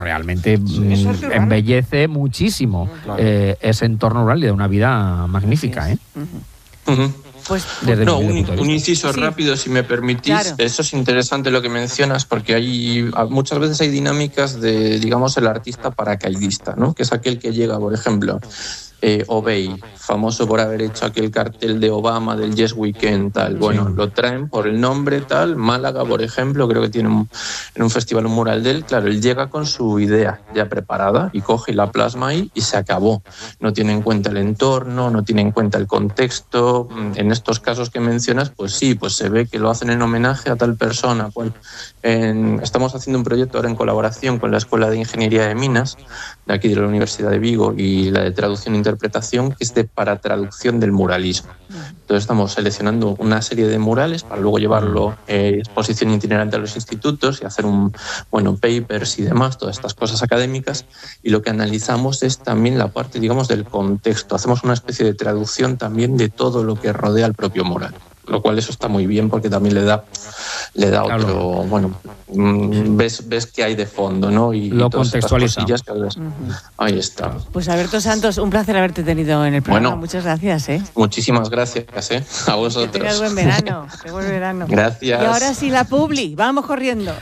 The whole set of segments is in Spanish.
realmente embellece muchísimo ese entorno rural y da una vida magnífica. Pues, un inciso rápido, si me permitís. Claro. Eso es interesante lo que mencionas, porque muchas veces hay dinámicas de, digamos, el artista paracaidista, ¿no? Que es aquel que llega, por ejemplo, Obey, famoso por haber hecho aquel cartel de Obama del Yes Weekend, tal. Bueno, lo traen por el nombre, tal. Málaga, por ejemplo, creo que tiene en un festival un mural de él. Claro, él llega con su idea ya preparada y coge y la plasma ahí y se acabó. No tiene en cuenta el entorno, no tiene en cuenta el contexto. En estos casos que mencionas, pues sí, pues se ve que lo hacen en homenaje a tal persona. Pues, estamos haciendo un proyecto ahora en colaboración con la Escuela de Ingeniería de Minas, de aquí de la Universidad de Vigo, y la de Traducción e Interpretación, que es para traducción del muralismo. Entonces estamos seleccionando una serie de murales para luego llevarlo exposición itinerante a los institutos y hacer papers y demás, todas estas cosas académicas, y lo que analizamos es también la parte, digamos, del contexto. Hacemos una especie de traducción también de todo lo que rodea al propio mural, lo cual eso está muy bien porque también le da otro, ves que hay de fondo, ¿no? Y lo contextualiza. Ahí está. Pues Alberto Santos, un placer haberte tenido en el programa. Muchas gracias. Muchísimas gracias, a vosotros. Que tengas buen verano. Buen verano. Gracias. Y ahora sí la publi, vamos corriendo.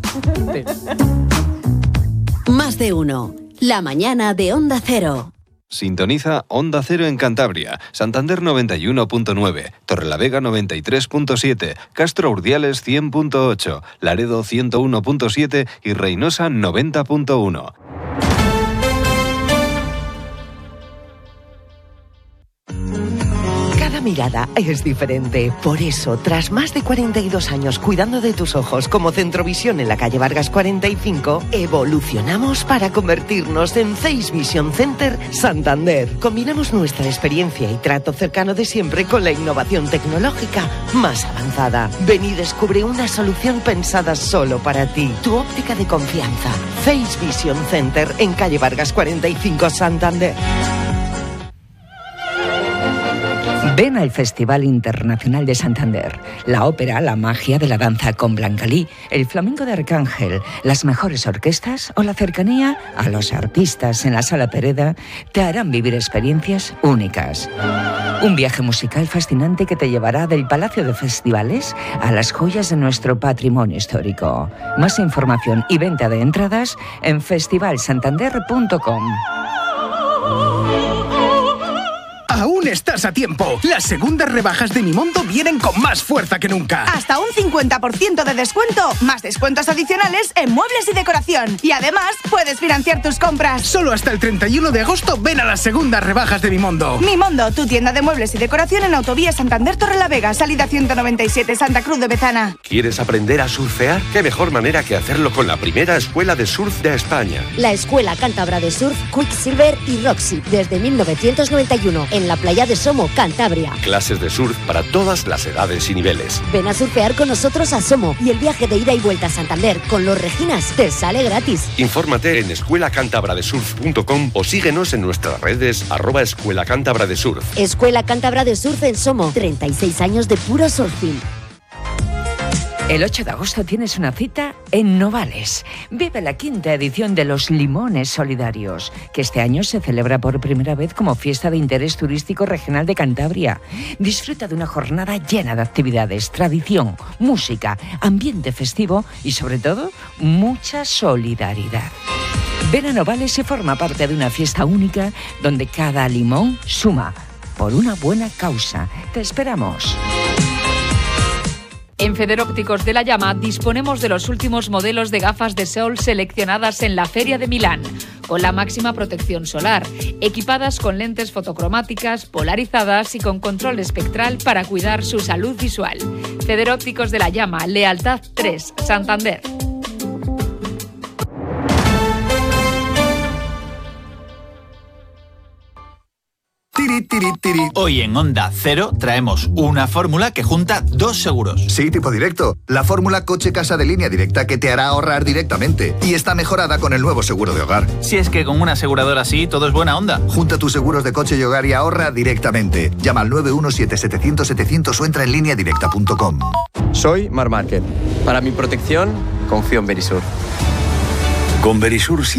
Más de uno. La mañana de Onda Cero. Sintoniza Onda Cero en Cantabria, Santander 91.9, Torrelavega 93.7, Castro Urdiales 100.8, Laredo 101.7 y Reynosa 90.1. Cada mirada es diferente. Por eso, tras más de 42 años cuidando de tus ojos como Centrovisión en la calle Vargas 45, evolucionamos para convertirnos en Face Vision Center Santander. Combinamos nuestra experiencia y trato cercano de siempre con la innovación tecnológica más avanzada. Ven y descubre una solución pensada solo para ti. Tu óptica de confianza. Face Vision Center en calle Vargas 45 Santander. Ven al Festival Internacional de Santander, la ópera, la magia de la danza con Blancalí, el flamenco de Arcángel, las mejores orquestas o la cercanía a los artistas en la Sala Pereda te harán vivir experiencias únicas. Un viaje musical fascinante que te llevará del Palacio de Festivales a las joyas de nuestro patrimonio histórico. Más información y venta de entradas en festivalsantander.com. Aún estás a tiempo. Las segundas rebajas de Mimondo vienen con más fuerza que nunca. Hasta un 50% de descuento, más descuentos adicionales en muebles y decoración. Y además, puedes financiar tus compras. Solo hasta el 31 de agosto ven a las segundas rebajas de Mimondo. Mimondo, tu tienda de muebles y decoración en Autovía Santander Torrelavega, salida 197, Santa Cruz de Bezana. ¿Quieres aprender a surfear? ¿Qué mejor manera que hacerlo con la primera escuela de surf de España? La Escuela Cántabra de Surf, Quicksilver y Roxy, desde 1991, en la playa de Somo, Cantabria. Clases de surf para todas las edades y niveles. Ven a surfear con nosotros a Somo y el viaje de ida y vuelta a Santander con los Reginas te sale gratis. Infórmate en escuelacantabradesurf.com o síguenos en nuestras redes @Escuela Cántabra de Surf. Escuela Cántabra de Surf en Somo, 36 años de puro surfing. El 8 de agosto tienes una cita en Novales. Vive la 5ª edición de los Limones Solidarios, que este año se celebra por primera vez como fiesta de interés turístico regional de Cantabria. Disfruta de una jornada llena de actividades, tradición, música, ambiente festivo y, sobre todo, mucha solidaridad. Ven a Novales y forma parte de una fiesta única donde cada limón suma por una buena causa. Te esperamos. En Federópticos de la Llama disponemos de los últimos modelos de gafas de sol seleccionadas en la Feria de Milán, con la máxima protección solar, equipadas con lentes fotocromáticas, polarizadas y con control espectral para cuidar su salud visual. Federópticos de la Llama, Lealtad 3, Santander. Hoy en Onda Cero traemos una fórmula que junta dos seguros. Sí, tipo directo. La fórmula coche-casa de Línea Directa que te hará ahorrar directamente. Y está mejorada con el nuevo seguro de hogar. Si es que con una aseguradora así todo es buena onda. Junta tus seguros de coche y hogar y ahorra directamente. Llama al 917-700-700 o entra en lineadirecta.com. Soy Mar Márquez. Para mi protección, confío en Verisur. Con Verisur